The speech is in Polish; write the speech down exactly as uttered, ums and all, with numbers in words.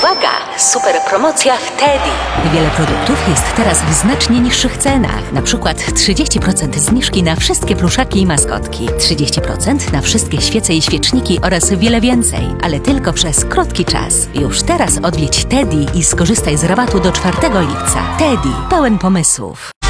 Uwaga! Super promocja w Teddy. Wiele produktów jest teraz w znacznie niższych cenach. Na przykład trzydzieści procent zniżki na wszystkie pluszaki i maskotki, trzydzieści procent na wszystkie świece i świeczniki oraz wiele więcej, ale tylko przez krótki czas. Już teraz odwiedź Teddy i skorzystaj z rabatu do czwartego lipca. Teddy, pełen pomysłów.